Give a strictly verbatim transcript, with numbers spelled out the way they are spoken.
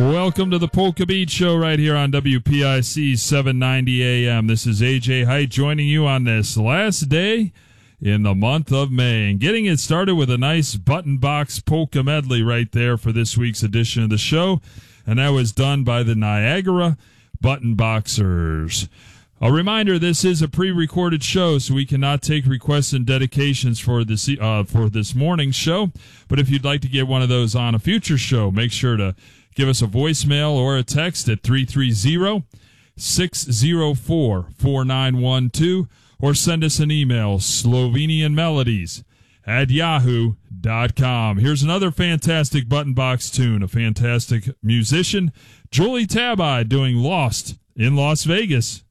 Welcome to the Polka Beat Show right here on W P I C seven ninety A M. This is A J Height joining you on this last day in the month of May. And getting it started with a nice button box polka medley right there for this week's edition of the show. And that was done by the Niagara Button Boxers. A reminder, this is a pre-recorded show, so we cannot take requests and dedications for this, uh, for this morning's show. But if you'd like to get one of those on a future show, make sure to give us a voicemail or a text at three three zero, six zero four, four nine one two or send us an email, Slovenian Melodies at yahoo dot com. Here's another fantastic button box tune, a fantastic musician, Julie Tabai doing Lost in Las Vegas.